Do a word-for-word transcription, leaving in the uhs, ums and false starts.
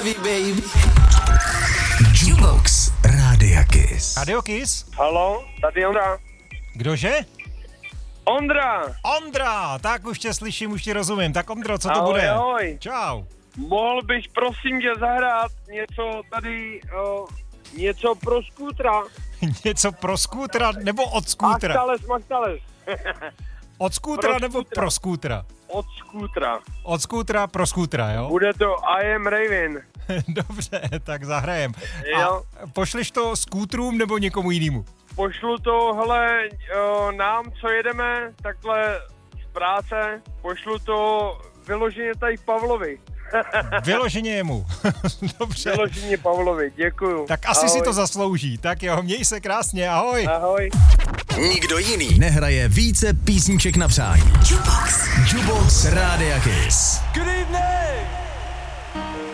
baby, baby. Jukebox Rádia Kiss. Radio Kiss? Halo, tady Ondra. Kdože? Ondra! Ondra, tak už tě slyším, už ti rozumím. Tak Ondro, co to Ahoj, bude? ahoj. Čau. Mohl bych prosím tě zahrát něco tady, uh, něco pro skútra. Něco pro skútra nebo od skútra? Machtales, Machtales. Od skútra Pro nebo skútra. pro skútra? Od skútra. Od skútra pro skútra, jo? Bude to I Am Raven. Dobře, tak zahrajem. Jo. A pošleš to skútrům nebo někomu jinému? Pošlu to, hele, uh, nám, co jedeme, takhle z práce, pošlu to vyloženě tady Pavlovi. Vyloženě jemu. Dobře. Vyloženě Pavlovi, děkuju. Tak asi ahoj. si to zaslouží. Tak jo, měj se krásně, ahoj. Ahoj. Nikdo jiný nehraje více písniček na přání. Jukebox. Jukebox Rádia Kiss.